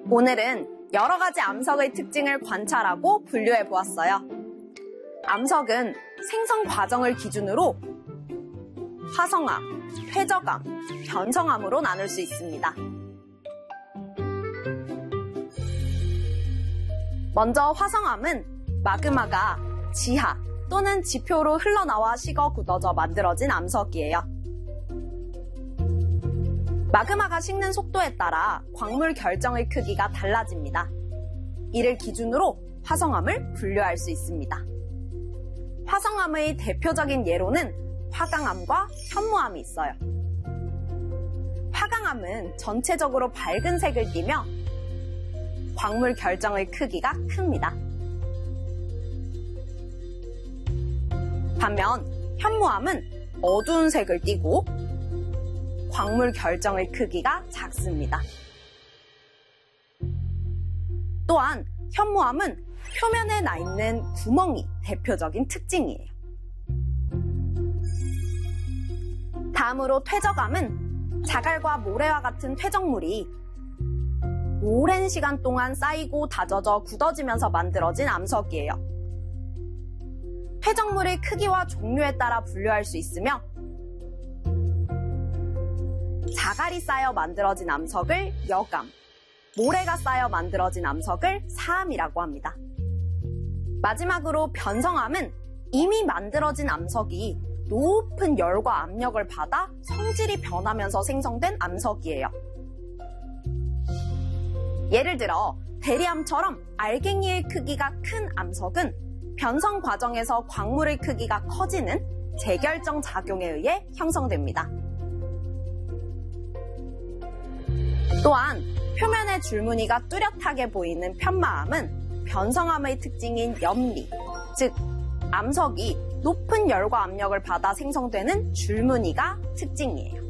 오늘은 여러 가지 암석의 특징을 관찰하고 분류해 보았어요. 암석은 생성 과정을 기준으로 화성암, 퇴적암, 변성암으로 나눌 수 있습니다. 먼저 화성암은 마그마가 지하 또는 지표로 흘러나와 식어 굳어져 만들어진 암석이에요. 마그마가 식는 속도에 따라 광물 결정의 크기가 달라집니다. 이를 기준으로 화성암을 분류할 수 있습니다. 화성암의 대표적인 예로는 화강암과 현무암이 있어요. 화강암은 전체적으로 밝은 색을 띠며 광물 결정의 크기가 큽니다. 반면 현무암은 어두운 색을 띠고 광물 결정의 크기가 작습니다. 또한 현무암은 표면에 나 있는 구멍이 대표적인 특징이에요. 다음으로 퇴적암은 자갈과 모래와 같은 퇴적물이 오랜 시간 동안 쌓이고 다져져 굳어지면서 만들어진 암석이에요. 퇴적물의 크기와 종류에 따라 분류할 수 있으며 자갈이 쌓여 만들어진 암석을 여암, 모래가 쌓여 만들어진 암석을 사암이라고 합니다. 마지막으로 변성암은 이미 만들어진 암석이 높은 열과 압력을 받아 성질이 변하면서 생성된 암석이에요. 예를 들어 대리암처럼 알갱이의 크기가 큰 암석은 변성 과정에서 광물의 크기가 커지는 재결정 작용에 의해 형성됩니다. 또한 표면의 줄무늬가 뚜렷하게 보이는 편마암은 변성암의 특징인 염리, 즉 암석이 높은 열과 압력을 받아 생성되는 줄무늬가 특징이에요.